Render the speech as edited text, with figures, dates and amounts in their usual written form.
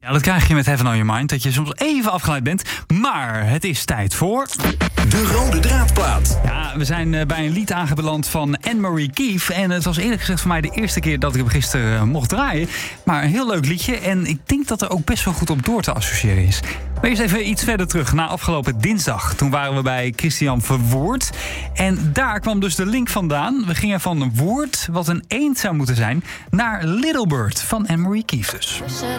Ja, dat krijg je met Heaven on Your Mind, dat je soms even afgeleid bent. Maar het is tijd voor... De Rode Draadplaat. Ja, we zijn bij een lied aangebeland van Anne-Marie Kief. En het was eerlijk gezegd voor mij de eerste keer dat ik hem gisteren mocht draaien. Maar een heel leuk liedje. En ik denk dat er ook best wel goed op door te associëren is. Maar eerst even iets verder terug, naar afgelopen dinsdag. Toen waren we bij Christian Verwoerd. En daar kwam dus de link vandaan. We gingen van een woord, wat een eend zou moeten zijn, naar Little Bird van Anne-Marie Kief dus.